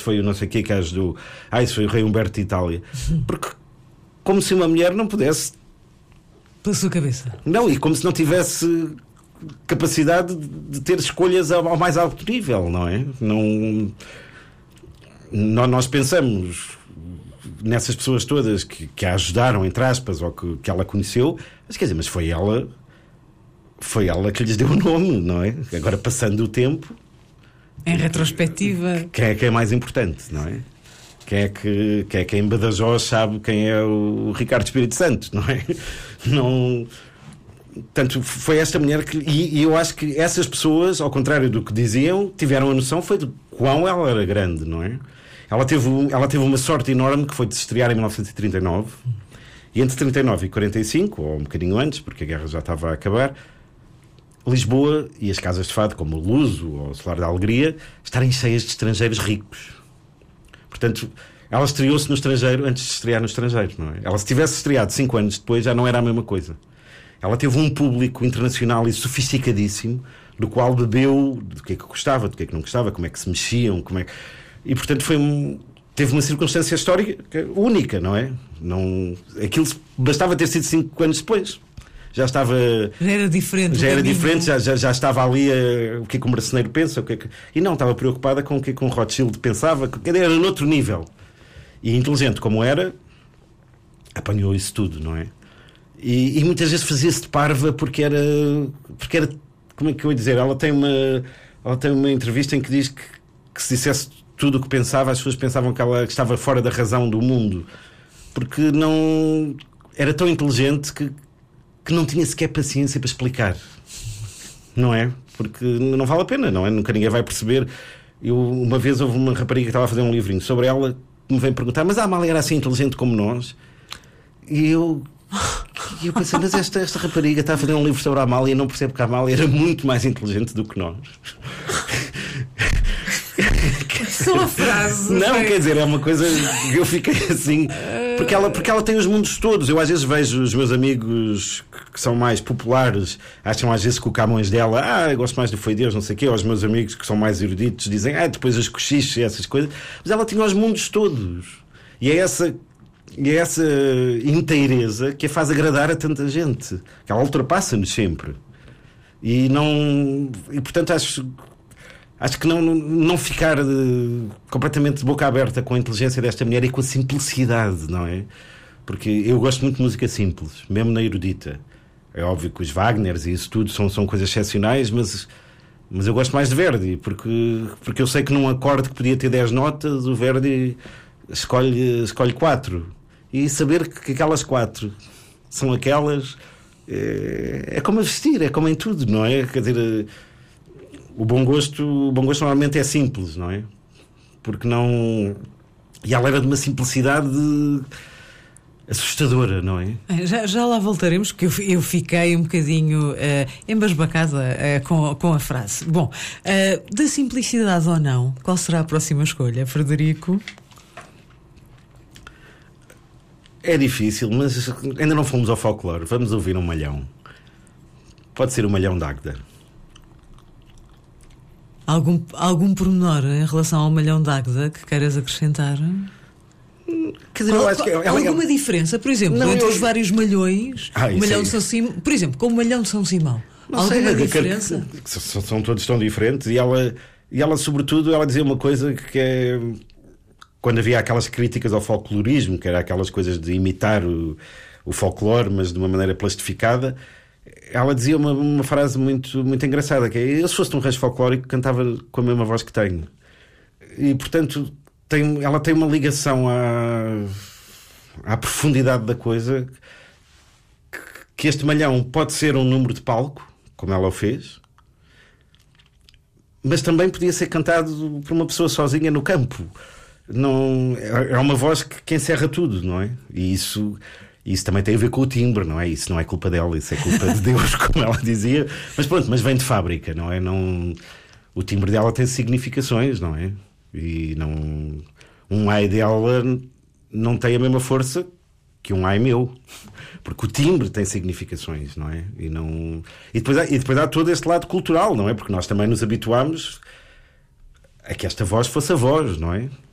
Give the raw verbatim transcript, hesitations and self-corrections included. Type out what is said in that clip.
foi o não sei o que que ajudou, ah, isso foi o rei Humberto de Itália. Porque como se uma mulher não pudesse, pela sua cabeça, não, e como se não tivesse capacidade de ter escolhas ao mais alto nível, não é? Não, nós pensamos nessas pessoas todas que, que a ajudaram, entre aspas, ou que, que ela conheceu, mas quer dizer, mas foi ela foi ela que lhes deu o nome, não é? Agora, passando o tempo, em retrospectiva, quem é que é mais importante, não é? Quem é que, quem é que em Badajoz sabe quem é o Ricardo Espírito Santo, não é? Não... Portanto, foi esta mulher que... E, e eu acho que essas pessoas, ao contrário do que diziam, tiveram a noção foi de quão ela era grande, não é? Ela teve, ela teve uma sorte enorme, que foi de se estrear em mil novecentos e trinta e nove, e entre trinta e nove e quarenta e cinco, ou um bocadinho antes, porque a guerra já estava a acabar, Lisboa e as casas de fado, como o Luso ou o Solar da Alegria, estarem cheias de estrangeiros ricos. Portanto, ela estreou-se no estrangeiro antes de estrear no estrangeiro, não é? Ela, se tivesse estreado cinco anos depois, já não era a mesma coisa. Ela teve um público internacional e sofisticadíssimo, do qual bebeu do que é que gostava, do que é que não gostava, como é que se mexiam, como é que... E, portanto, foi um... teve uma circunstância histórica única, não é? Não... Aquilo bastava ter sido cinco anos depois. Já estava... Já era diferente. Já era diferente, já, já, já estava ali a... o que é que o marceneiro pensa, o que é que... E não, estava preocupada com o que é que um Rothschild pensava, que era noutro nível. E inteligente como era, apanhou isso tudo, não é? E, e muitas vezes fazia-se de parva porque era, porque era, como é que eu ia dizer, ela tem uma, ela tem uma entrevista em que diz que, que se dissesse tudo o que pensava, as pessoas pensavam que ela estava fora da razão do mundo, porque não era tão inteligente que, que não tinha sequer paciência para explicar, não é? Porque não vale a pena, não é? Nunca ninguém vai perceber. Eu, uma vez houve uma rapariga que estava a fazer um livrinho sobre ela, que me veio perguntar, mas a Amália era assim inteligente como nós? E eu E eu pensei, mas esta, esta rapariga está a fazer um livro sobre a Amália e não percebe que a Amália era muito mais inteligente do que nós. Só a frase. Não, foi... quer dizer, é uma coisa que eu fiquei assim. Porque ela, porque ela tem os mundos todos. Eu às vezes vejo os meus amigos que são mais populares, acham às vezes que o Camões dela, ah, eu gosto mais do Foi Deus, não sei o quê. Ou os meus amigos que são mais eruditos dizem, ah, depois as cochiches e essas coisas. Mas ela tinha os mundos todos. E é essa. E é essa inteireza que a faz agradar a tanta gente, que ela ultrapassa-nos sempre. E não. E portanto acho. Acho que não, não ficar de, completamente de boca aberta com a inteligência desta mulher e com a simplicidade, não é? Porque eu gosto muito de música simples, mesmo na erudita. É óbvio que os Wagners e isso tudo são, são coisas excepcionais, mas, mas eu gosto mais de Verdi, porque, porque eu sei que num acorde que podia ter dez notas, o Verdi escolhe, escolhe quatro. E saber que aquelas quatro são aquelas é, é como a vestir, é como em tudo, não é? Quer dizer, o bom gosto, o bom gosto normalmente é simples, não é? Porque não... E ela era de uma simplicidade assustadora, não é? Já, já lá voltaremos, porque eu, eu fiquei um bocadinho uh, embasbacada uh, com, com a frase. Bom, uh, da simplicidade ou não, qual será a próxima escolha, Frederico? É difícil, mas ainda não fomos ao folclore. Vamos ouvir um malhão. Pode ser o Malhão de Águeda. Algum, algum pormenor em relação ao Malhão de Águeda que queiras acrescentar? Quer dizer, eu acho que ela, alguma ela... diferença, por exemplo, não, entre eu... os vários malhões, ah, o Malhão é... de São Simão, por exemplo, com o Malhão de São Simão? Não alguma sei, diferença? Que, que, que são todos tão diferentes. E ela, e ela, sobretudo, ela dizia uma coisa que é... Quando havia aquelas críticas ao folclorismo, que era aquelas coisas de imitar o, o folclore, mas de uma maneira plastificada, ela dizia uma, uma frase muito, muito engraçada, que é: eu, se fosse um rancho folclórico, cantava com a mesma voz que tenho. E, portanto, tem, ela tem uma ligação à, à profundidade da coisa, que, que este malhão pode ser um número de palco, como ela o fez, mas também podia ser cantado por uma pessoa sozinha no campo. Não, é uma voz que, que encerra tudo, não é? E isso, isso também tem a ver com o timbre, não é? Isso não é culpa dela, isso é culpa de Deus, como ela dizia. Mas pronto, mas vem de fábrica, não é? Não, o timbre dela tem significações, não é? E não, um ai dela não tem a mesma força que um ai meu, porque o timbre tem significações, não é? E, não, e, depois há, e depois há todo este lado cultural, não é? Porque nós também nos habituámos a que esta voz fosse a voz, não é?